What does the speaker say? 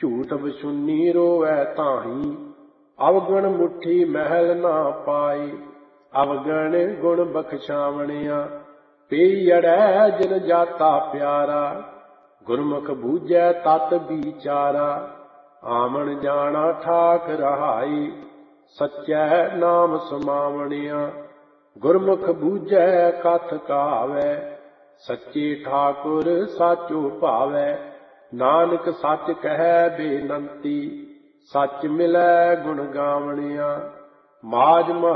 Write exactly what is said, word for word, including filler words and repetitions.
ਝੂਠ ਬਸੁੰਨੀ ਰੋਵੈ ਤਾਹੀਂ, ਅਵਗਣ ਮੁੱਠੀ ਮਹਿਲ ਨਾ ਪਾਈ। ਅਵਗਣ ਗੁਣ ਬਖਸ਼ਾਵਣਿਆ, ਪਈ ਅੜੈ ਜਿਨ ਜਾਤਾ ਪਿਆਰਾ। ਗੁਰਮੁਖ ਬੂਝੈ ਤਤ ਵਿਚਾਰਾ, ਆਵਣ ਜਾਣਾ ਠਾਕ ਰਹਾਈ। ਸੱਚੈ ਨਾਮ ਸਮਾਵਣਿਆ, ਗੁਰਮੁਖ ਬੂਝੈ ਕਥ ਕਹਾਵੈ। ਸੱਚੇ ਠਾਕੁਰ ਸਾਚੋ ਭਾਵੈ, ਨਾਨਕ ਸੱਚ ਕਹਿ ਬੇਨੰਤੀ। ਸੱਚ ਮਿਲੈ ਗੁਣ ਗਾਵਣਿਆ, ਮਾਝ